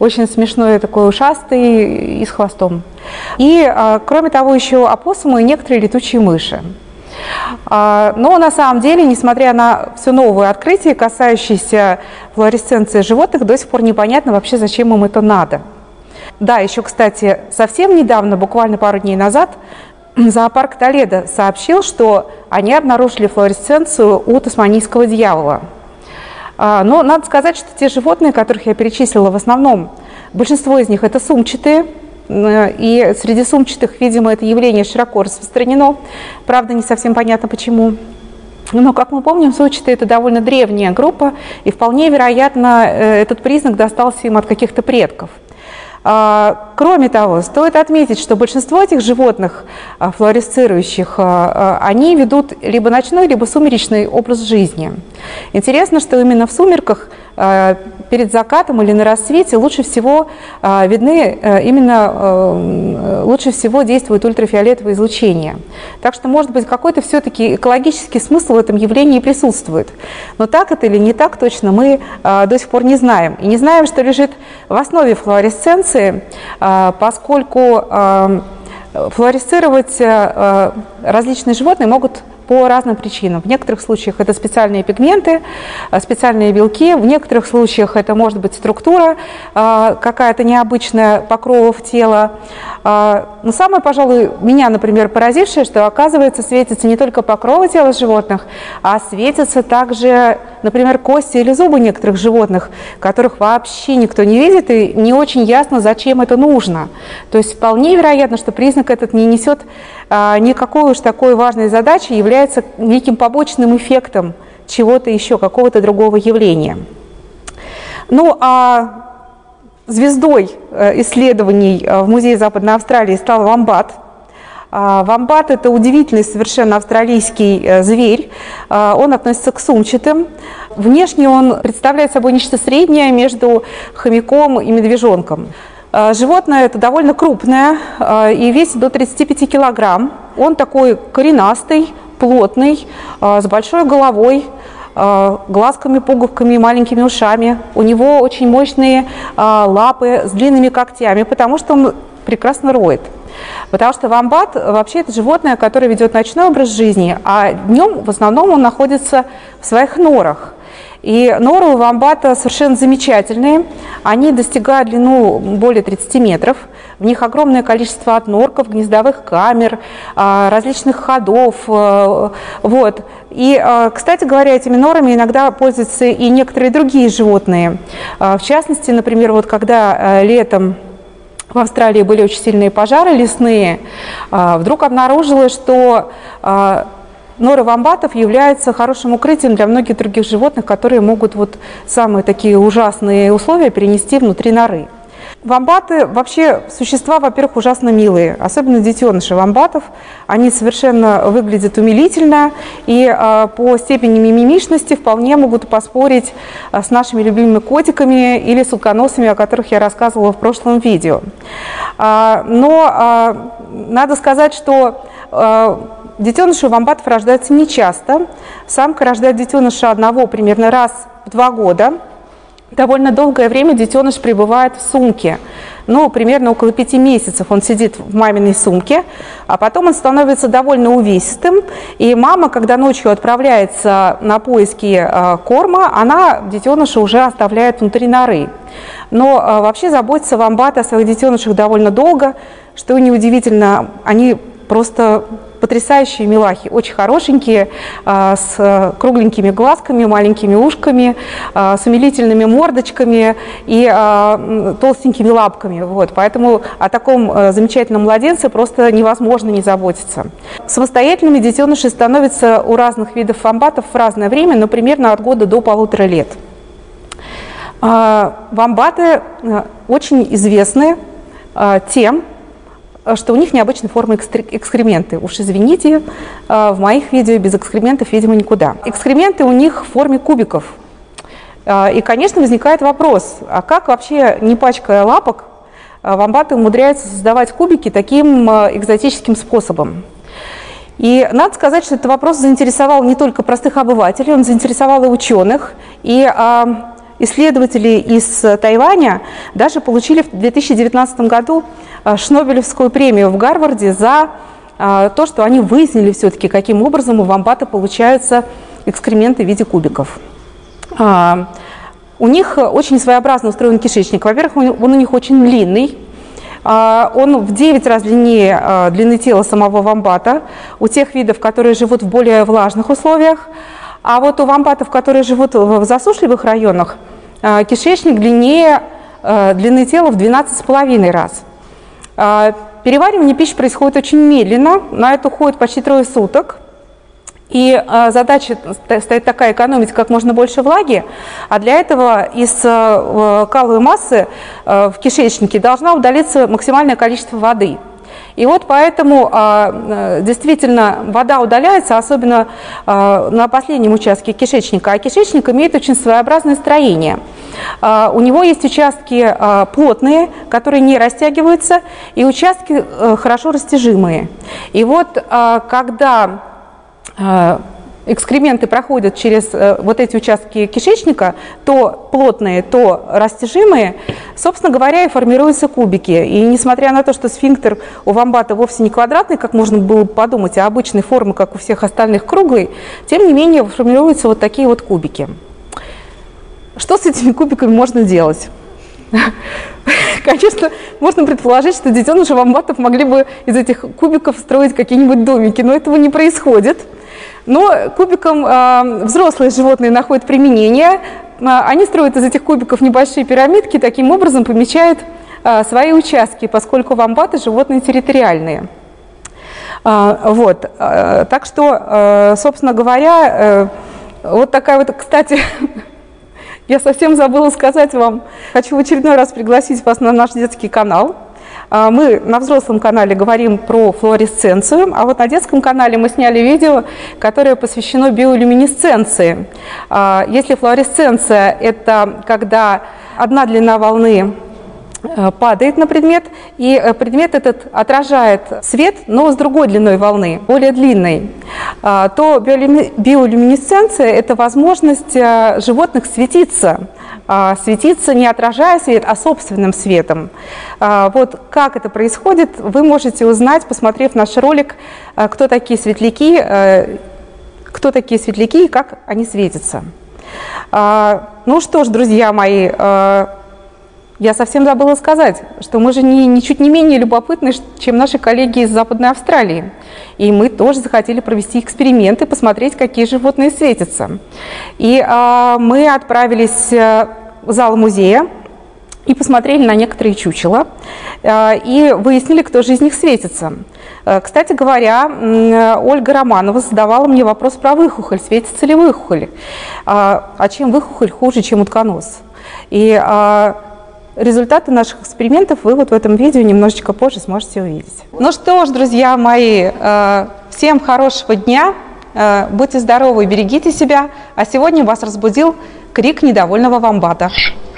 очень смешной, такой ушастый и с хвостом. И, кроме того, еще опоссумы и некоторые летучие мыши. Но на самом деле, несмотря на все новые открытия, касающиеся флуоресценции животных, до сих пор непонятно вообще, зачем им это надо. Да, еще, кстати, совсем недавно, буквально пару дней назад, зоопарк Толедо сообщил, что они обнаружили флуоресценцию у тасманийского дьявола. Но надо сказать, что те животные, которых я перечислила, в основном, большинство из них это сумчатые, и среди сумчатых, видимо, это явление широко распространено. Правда, не совсем понятно, почему. Но, как мы помним, сумчатые – это довольно древняя группа, и вполне вероятно, этот признак достался им от каких-то предков. Кроме того, стоит отметить, что большинство этих животных, флуоресцирующих, они ведут либо ночной, либо сумеречный образ жизни. Интересно, что именно в сумерках, перед закатом или на рассвете лучше всего видны, лучше всего действует ультрафиолетовое излучение. Так что, может быть, какой-то все-таки экологический смысл в этом явлении присутствует. Но так это или не так точно мы до сих пор не знаем. И не знаем, что лежит в основе флуоресценции, поскольку флуоресцировать различные животные могут по разным причинам. В некоторых случаях это специальные пигменты, специальные белки, в некоторых случаях это может быть структура какая-то необычная покровов тела. Но самое, пожалуй, меня, например, поразившее, что, оказывается, светятся не только покровы тела животных, а светятся также, например, кости или зубы некоторых животных, которых вообще никто не видит и не очень ясно, зачем это нужно. То есть вполне вероятно, что признак этот не несет никакой уж такой важной задачи, является неким побочным эффектом чего-то еще, какого-то другого явления. Ну, а звездой исследований в Музее Западной Австралии стал вомбат. Вомбат – это удивительный совершенно австралийский зверь. Он относится к сумчатым. Внешне он представляет собой нечто среднее между хомяком и медвежонком. Животное это довольно крупное и весит до 35 килограмм. Он такой коренастый, плотный, с большой головой, глазками, пуговками, маленькими ушами. У него очень мощные лапы с длинными когтями, потому что он прекрасно роет. Потому что вомбат вообще это животное, которое ведет ночной образ жизни, а днем в основном он находится в своих норах. И норы у вомбата совершенно замечательные. Они достигают длину более 30 метров. В них огромное количество отнорков, гнездовых камер, различных ходов. Вот. И, кстати говоря, этими норами иногда пользуются и некоторые другие животные. В частности, например, вот когда летом в Австралии были очень сильные пожары лесные, вдруг обнаружилось, что норы вомбатов являются хорошим укрытием для многих других животных, которые могут вот самые такие ужасные условия перенести внутри норы. Вомбаты вообще существа, во-первых, ужасно милые, особенно детеныши вомбатов. Они совершенно выглядят умилительно и по степени мимимишности вполне могут поспорить с нашими любимыми котиками или с утконосами, о которых я рассказывала в прошлом видео. Но надо сказать, что детеныши у вомбатов рождаются нечасто. Самка рождает детеныша одного примерно раз в 2 года. Довольно долгое время детеныш пребывает в сумке. Ну, примерно около 5 месяцев он сидит в маминой сумке, а потом он становится довольно увесистым. И мама, когда ночью отправляется на поиски корма, она детеныша уже оставляет внутри норы. Но вообще заботятся вомбаты о своих детенышах довольно долго, что неудивительно, они просто потрясающие милахи, очень хорошенькие, с кругленькими глазками, маленькими ушками, с умилительными мордочками и толстенькими лапками. Вот. Поэтому о таком замечательном младенце просто невозможно не заботиться. Самостоятельными детеныши становятся у разных видов вомбатов в разное время, но примерно от года до 1,5 лет. Вомбаты очень известны тем, что у них необычной формы экскременты. Уж извините, в моих видео без экскрементов, видимо, никуда. Экскременты у них в форме кубиков. И, конечно, возникает вопрос, а как вообще, не пачкая лапок, вомбаты умудряются создавать кубики таким экзотическим способом? И надо сказать, что этот вопрос заинтересовал не только простых обывателей, он заинтересовал и ученых. И исследователи из Тайваня даже получили в 2019 году Шнобелевскую премию в Гарварде за то, что они выяснили все-таки, каким образом у вомбата получаются экскременты в виде кубиков. У них очень своеобразно устроен кишечник. Во-первых, он у них очень длинный. Он в 9 раз длиннее длины тела самого вомбата, у тех видов, которые живут в более влажных условиях. А вот у вомбатов, которые живут в засушливых районах, кишечник длиннее длины тела в 12,5 раз. Переваривание пищи происходит очень медленно, на это уходит почти 3 суток. И задача стоит такая: экономить как можно больше влаги, а для этого из каловой массы в кишечнике должна удалиться максимальное количество воды. И вот поэтому действительно вода удаляется, особенно на последнем участке кишечника. А кишечник имеет очень своеобразное строение. У него есть участки плотные, которые не растягиваются, и участки хорошо растяжимые. И вот когда экскременты проходят через вот эти участки кишечника, то плотные, то растяжимые, собственно говоря, и формируются кубики. И несмотря на то, что сфинктер у вомбата вовсе не квадратный, как можно было бы подумать, а обычной формы, как у всех остальных, круглый, тем не менее формируются вот такие вот кубики. Что с этими кубиками можно делать? Конечно, можно предположить, что детеныши вомбатов могли бы из этих кубиков строить какие-нибудь домики, но этого не происходит. Но кубикам взрослые животные находят применение. Они строят из этих кубиков небольшие пирамидки, таким образом помечают свои участки, поскольку вомбаты животные территориальные. Вот. Так что, собственно говоря, вот такая вот, кстати, я совсем забыла сказать вам, хочу в очередной раз пригласить вас на наш детский канал. Мы на взрослом канале говорим про флуоресценцию, а вот на детском канале мы сняли видео, которое посвящено биолюминесценции. Если флуоресценция – это когда одна длина волны падает на предмет, и предмет этот отражает свет, но с другой длиной волны, более длинной, то биолюминесценция – это возможность животных светиться. Светиться не отражая свет, а собственным светом. Вот как это происходит, вы можете узнать, посмотрев наш ролик «Кто такие светляки?», и как они светятся. Ну что ж, друзья мои, я совсем забыла сказать, что мы же ничуть не менее любопытны, чем наши коллеги из Западной Австралии. И мы тоже захотели провести эксперименты, посмотреть, какие животные светятся. И мы отправились в зал музея и посмотрели на некоторые чучела, и выяснили, кто же из них светится. Кстати говоря, Ольга Романова задавала мне вопрос про выхухоль, светится ли выхухоль. А чем выхухоль хуже, чем утконос? И результаты наших экспериментов вы вот в этом видео немножечко позже сможете увидеть. Ну что ж, друзья мои, всем хорошего дня, будьте здоровы и берегите себя. А сегодня вас разбудил крик недовольного вомбата.